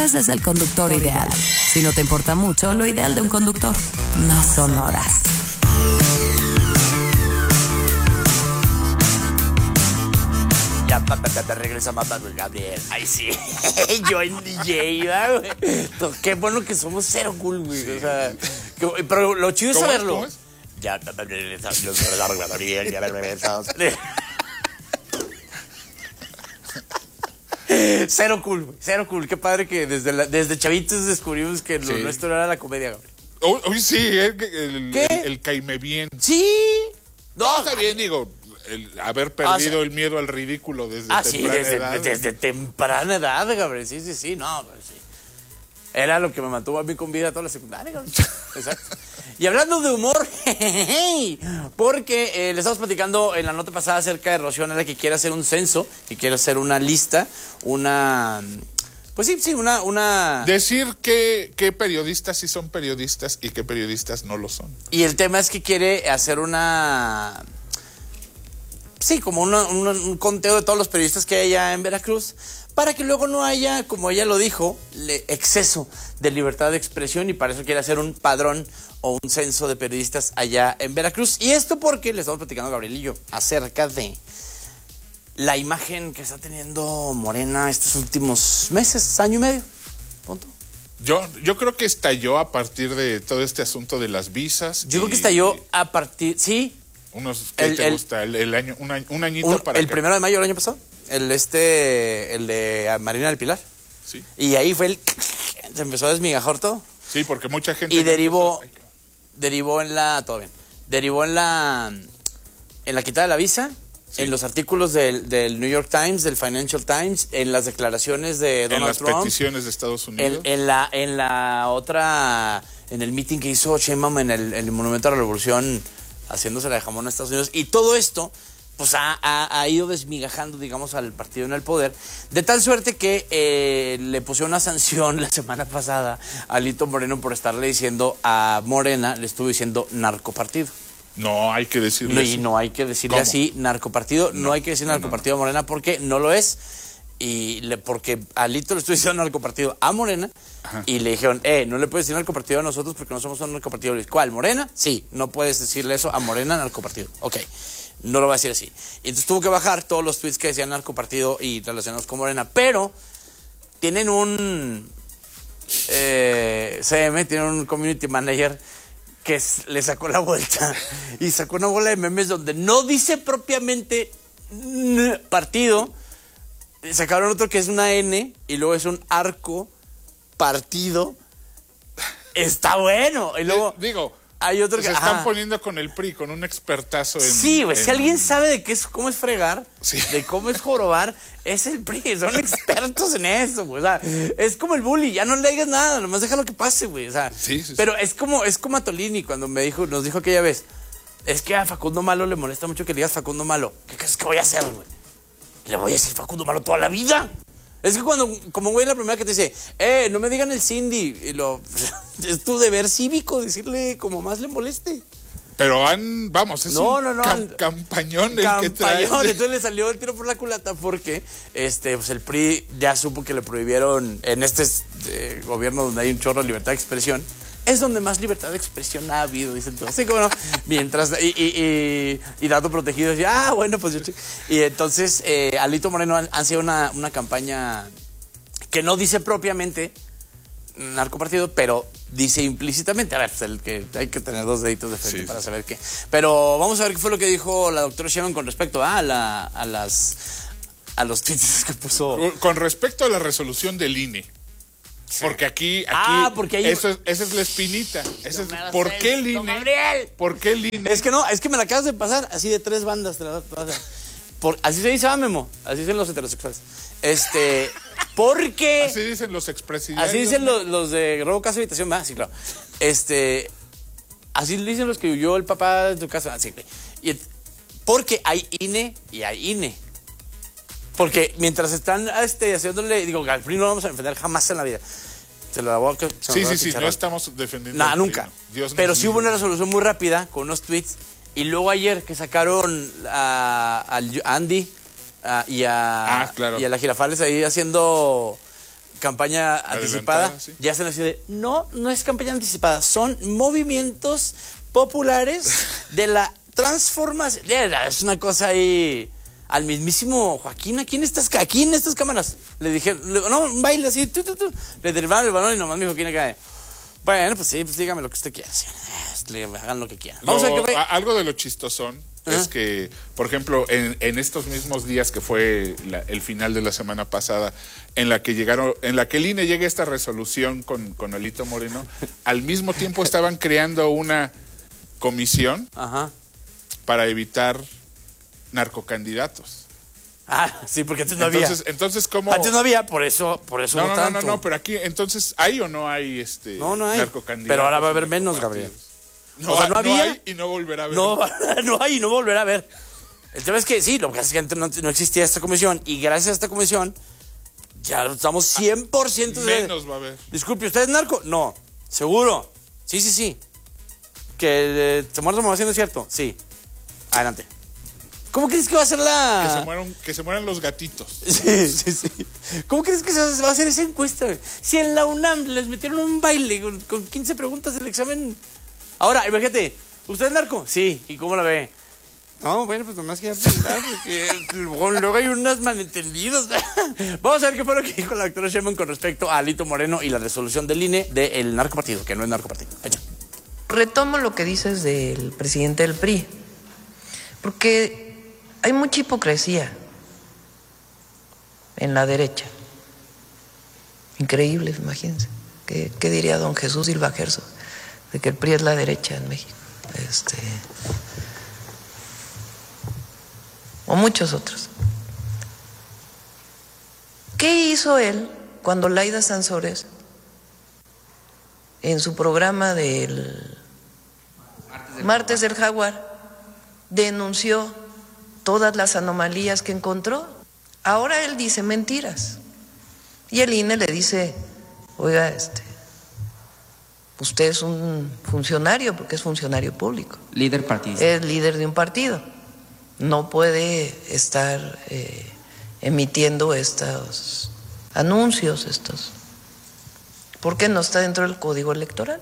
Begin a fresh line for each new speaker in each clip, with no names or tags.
horas es el conductor ideal. Si no te importa mucho, lo ideal de un conductor no son horas.
Ya, regresamos a Gabriel. Ay, sí. Yo en DJ, güey. Qué bueno que somos cero cool, güey. Sí. O sea, pero lo chido es saberlo.
¿Cómo es?
Ya, Gabriel, ya regresamos. Cero cool, güey. Cero cool. Qué padre que desde chavitos descubrimos que lo nuestro era la comedia, Gabriel.
Hoy sí, el caime bien.
Sí.
No, está bien, digo. El haber perdido el miedo al ridículo desde temprana edad.
Desde temprana edad, Gabriel. Sí. No, pues sí. Era lo que me mantuvo a mí con vida toda la secundaria, Gabriel. Exacto. Y hablando de humor, porque le estamos platicando en la nota pasada acerca de Rocío Nale, que quiere hacer un censo, que quiere hacer una lista, pues sí, una...
Decir qué periodistas sí son periodistas y qué periodistas no lo son.
Y el tema es que quiere hacer una... Sí, como un conteo de todos los periodistas que hay allá en Veracruz, para que luego no haya, como ella lo dijo, exceso de libertad de expresión, y para eso quiere hacer un padrón o un censo de periodistas allá en Veracruz. Y esto porque le estamos platicando a Gabriel y yo acerca de la imagen que está teniendo Morena estos últimos meses, año y medio. Punto.
Yo creo que estalló a partir de todo este asunto de las visas.
Yo creo que estalló a partir, sí.
¿Qué te gusta? El año, un añito para
el 1 de mayo del año pasado. El de Marina del Pilar.
Sí.
Y ahí fue se empezó a desmigajar todo.
Sí, porque mucha gente...
Y derivó en la... Todo bien. Derivó en la quitada de la visa, sí. En los artículos del New York Times, del Financial Times, en las declaraciones de Donald Trump.
En las peticiones de Estados Unidos.
En la otra... En el meeting que hizo Sheinbaum en el Monumento a la Revolución, haciéndose la de jamón a Estados Unidos. Y todo esto, pues ha ido desmigajando, digamos, al partido en el poder, de tal suerte que le pusieron una sanción la semana pasada a Alito Moreno por estarle diciendo a Morena, le estuvo diciendo narcopartido.
No hay que decirle
así. No hay que decirle así, narcopartido. No hay que decir narcopartido a Morena porque no lo es. Porque Alito le estuvo diciendo narcopartido a Morena. Ajá. Y le dijeron, no le puedes decir narcopartido a nosotros porque no somos un narcopartido. ¿Cuál? ¿Morena? Sí, no puedes decirle eso a Morena, narcopartido. Ok, no lo va a decir así. Y entonces tuvo que bajar todos los tweets que decían narcopartido y relacionados con Morena. Pero tienen un tienen un community manager que le sacó la vuelta y sacó una bola de memes donde no dice propiamente partido. Sacaron otro que es una N y luego es un arco partido. Está bueno. Y luego hay otro que
se están poniendo con el PRI, con un expertazo en...
Sí, güey, si alguien sabe de cómo es fregar, sí, de cómo es jorobar, es el PRI, son expertos en eso, güey. O sea, es como el bully, ya no le digas nada, nomás déjalo que pase, güey. O sea,
sí.
Pero es como a Tolini cuando nos dijo aquella vez, es que a Facundo Malo le molesta mucho que le digas Facundo Malo. ¿Qué crees que voy a hacer, güey? Le voy a decir Facundo Malo toda la vida. Es que como güey, la primera que te dice, no me digan el Cindy, es tu deber cívico decirle como más le moleste.
Pero es un campañón el que trae.
Entonces le salió el tiro por la culata porque pues el PRI ya supo que le prohibieron en este gobierno donde hay un chorro de libertad de expresión. Es donde más libertad de expresión ha habido, dicen todos. Así como no, mientras, y dato protegido, decía, bueno, pues yo... Y entonces, Alito Moreno han sido una campaña que no dice propiamente narcopartido, pero dice implícitamente. A ver, pues hay que tener dos deditos de frente para saber qué. Pero vamos a ver qué fue lo que dijo la doctora Sheinbaum con respecto a los tweets que puso.
Con respecto a la resolución del INE. Sí. Porque aquí
porque
esa es la espinita. ¿Por qué el INE?
Gabriel.
¿Por qué el INE?
Es que me la acabas de pasar así de 3 bandas. Así se dice, Memo. Así dicen los heterosexuales. Porque...
Así dicen los expresidentes.
Así dicen los de robo, casa, habitación. Sí, claro. Así dicen los que huyó el papá de tu casa. Así. Porque hay INE y hay INE. Porque mientras están haciéndole, digo, al PRI no lo vamos a defender jamás en la vida. Se lo voy a...
Sí, no estamos defendiendo.
Nada, nunca. Pero sí hubo una resolución muy rápida con unos tweets. Y luego ayer que sacaron a Andy y a la Girafales ahí haciendo campaña anticipada,
sí.
ya se nos dice, no es campaña anticipada, son movimientos populares de la transformación. Es una cosa ahí. Al mismísimo Joaquín, aquí en estas cámaras, le dijeron, no, un baile así, le derivaron el balón y nomás me dijo, ¿quién cae? Bueno, pues sí, pues dígame lo que usted quiera. Hagan lo que quieran. Vamos a ver qué fue.
Algo de lo chistosón es que, por ejemplo, en estos mismos días que fue el final de la semana pasada, en la que el INE llega a esta resolución con Alito Moreno, al mismo tiempo estaban creando una comisión para evitar narcocandidatos.
Sí, porque antes no había.
Entonces, ¿cómo?
Antes no había, por eso no tanto.
No, pero aquí, entonces, ¿hay o no hay
no hay.
narcocandidatos?
Pero ahora va a haber menos, Gabriel.
No, o sea, no hay y no volverá a haber.
No hay y no volverá a haber. El tema es que sí, lo que pasa es que antes no existía esta comisión y gracias a esta comisión ya estamos 100%
menos va a haber.
Disculpe, ¿usted es narco? No. ¿Seguro? Sí. ¿Que se muere la población es cierto? Sí. Adelante. ¿Cómo crees que va a ser
que se mueran los gatitos?
Sí. ¿Cómo crees que se va a hacer esa encuesta, güey? Si en la UNAM les metieron un baile con 15 preguntas del examen. Ahora, imagínate, ¿usted es narco? Sí. ¿Y cómo la ve? No, bueno, pues nomás quería preguntar, porque luego hay unos malentendidos. Vamos a ver qué fue lo que dijo la doctora Sheinbaum con respecto a Alito Moreno y la resolución del INE del narcopartido, que no es narcopartido. Hecho.
Retomo lo que dices del presidente del PRI, porque hay mucha hipocresía en la derecha. Increíble, imagínense. ¿Qué diría don Jesús Silva Gerso de que el PRI es la derecha en México? O muchos otros. ¿Qué hizo él cuando Laida Sansores, en su programa del Martes del Jaguar, denunció todas las anomalías que encontró? Ahora él dice mentiras. Y el INE le dice, oiga, usted es un funcionario, porque es funcionario público.
Líder partidista.
Es líder de un partido. No puede estar emitiendo estos anuncios, ¿Por qué no está dentro del código electoral?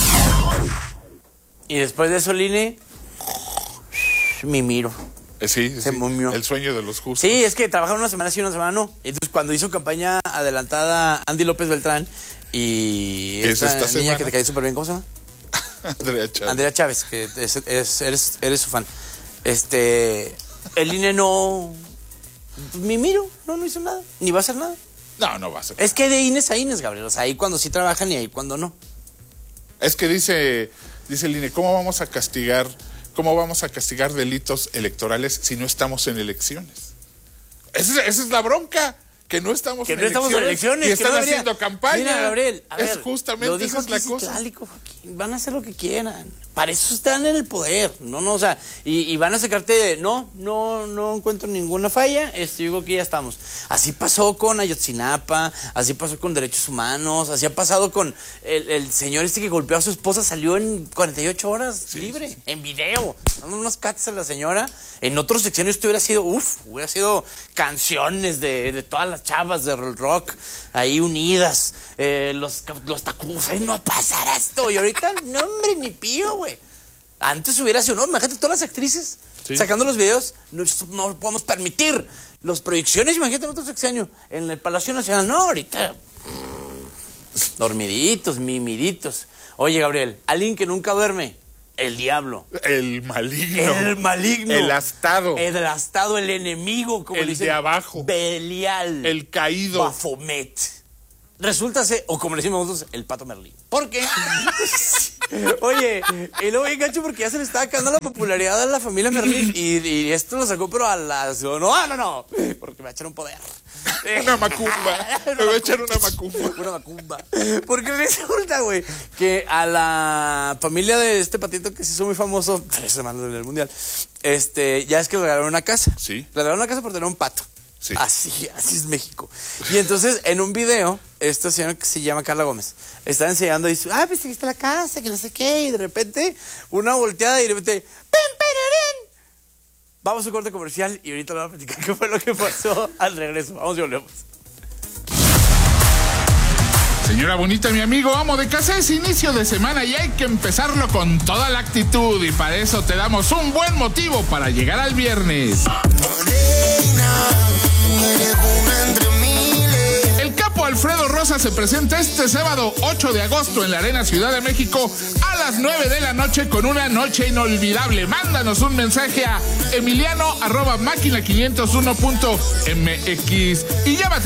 Y después de eso el INE, miro.
Sí,
se momió.
El sueño de los justos.
Sí, es que trabajaron una semana sí, una semana no. Entonces, cuando hizo campaña adelantada Andy López Beltrán y esta niña que te cae súper bien, ¿cómo se llama? Andrea Chávez, que eres su fan. El INE no hizo nada, ni va a hacer nada.
No va a hacer.
Es que de INES a INES, Gabriel. O sea, ahí cuando sí trabajan y ahí cuando no.
Es que dice el INE, ¿cómo vamos a castigar delitos electorales si no estamos en elecciones? Esa es la bronca, que no estamos en elecciones. Y están haciendo campaña.
Mira, Gabriel,
justamente esa es la cosa.
Van a hacer lo que quieran. Para eso están en el poder. O sea, y van a sacarte, no encuentro ninguna falla, digo que ya estamos. Así pasó con Ayotzinapa, así pasó con derechos humanos, así ha pasado con el señor que golpeó a su esposa, salió en 48 horas libre, en video, dando unos cates a la señora. En otros secciones esto hubiera sido canciones de todas las chavas de rock ahí unidas, los tacos, no pasará esto. Y ahorita, no, hombre, ni pío, güey. Antes hubiera sido, imagínate todas las actrices sacando los videos, no podemos permitir las proyecciones, imagínate en otro sexenio, en el Palacio Nacional, no, ahorita, dormiditos, mimiditos. Oye, Gabriel, alguien que nunca duerme, el diablo.
El maligno.
El
astado.
El enemigo, como le dicen.
El de abajo.
Belial.
El caído.
Baphomet. Resulta ser, o como le decimos nosotros, el Pato Merlín. ¿Por qué? Oye, y luego bien gacho porque ya se le estaba acabando la popularidad a la familia Merlín y esto lo sacó pero a las... No, porque me va a echar un poder.
Una macumba. Me va a echar una macumba.
Una macumba. Porque resulta, güey, que a la familia de este patito que se hizo muy famoso 3 semanas en el mundial, ya es que le regalaron una casa.
Sí.
Le regalaron una casa por tener un pato.
Sí.
Así es México. Y entonces, en un video, esta señora que se llama Carla Gómez está enseñando y dice, pues aquí está la casa, que no sé qué, y de repente, una volteada y de repente, ¡pim, pirarín! Vamos a un corte comercial y ahorita le voy a platicar qué fue lo que pasó al regreso. Vamos y volvemos.
Señora bonita, mi amigo, amo de casa, es inicio de semana y hay que empezarlo con toda la actitud y para eso te damos un buen motivo para llegar al viernes. El capo Alfredo Rosa se presenta este sábado 8 de agosto en la Arena Ciudad de México a las 9 de la noche con una noche inolvidable. Mándanos un mensaje a emiliano@máquina501.mx y llévate